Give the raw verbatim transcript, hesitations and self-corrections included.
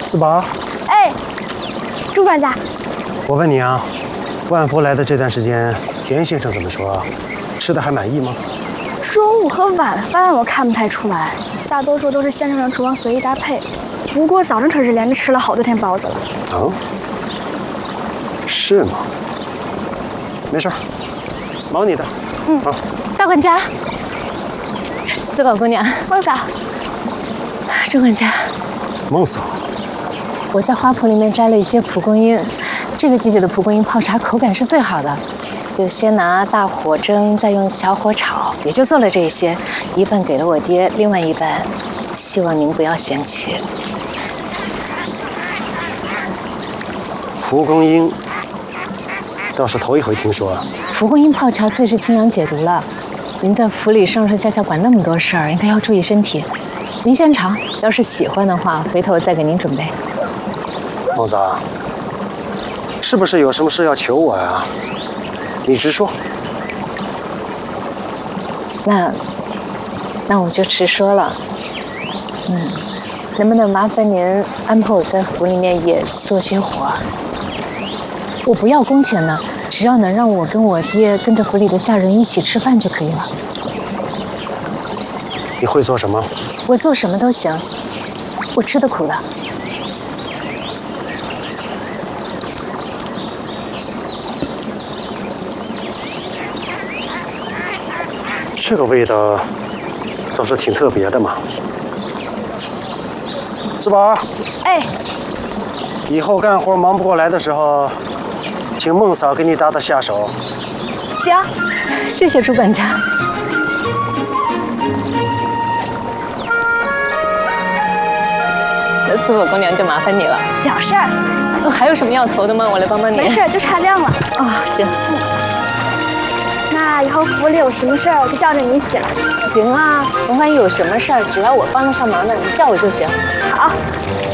四宝， 哎，朱管家， 我问你啊，万福来的这段时间，田先生怎么说？吃的还满意吗？ 中午和晚饭我看不太出来，大多数都是先生让厨房随意搭配。不过早上可是连着吃了好多天包子了。 哦，是吗？没事儿，忙你的。 嗯。 好。 大管家，四宝姑娘， 孟嫂， 朱管家， 孟嫂， 我在花圃里面摘了一些蒲公英，这个季节的蒲公英泡茶口感是最好的。就先拿大火蒸，再用小火炒，也就做了这些，一半给了我爹，另外一半希望您不要嫌弃。 蒲公英倒是头一回听说啊。 蒲公英泡茶最是清凉解毒了。您在府里上上下下管那么多事儿，应该要注意身体。您先尝，要是喜欢的话，回头再给您准备。 孟嫂，是不是有什么事要求我呀？你直说。 那，那我就直说了。嗯，能不能麻烦您安排我在府里面也做些活？我不要工钱呢，只要能让我跟我爹跟着府里的下人一起吃饭就可以了。 你会做什么？ 我做什么都行，我吃得苦的。 这个味道倒是挺特别的嘛。四宝， 哎， 以后干活忙不过来的时候，请孟嫂给你搭搭下手。 行， 谢谢朱管家。那四宝姑娘就麻烦你了。 小事儿。 哦，还有什么要投的吗？我来帮帮你。 没事，就差亮了。 哦，行。 那以后府里有什么事儿，我就叫着你一起来。 行啊，甭管有什么事儿，只要我帮得上忙的，你叫我就行。 好。